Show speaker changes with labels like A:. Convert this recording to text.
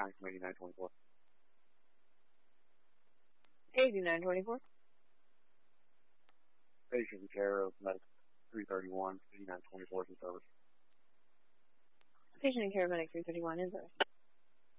A: County from 8924.
B: 8924.
A: Patient in care of Medic 331, 8924 is in service.
B: Patient in care of Medic 331 in service.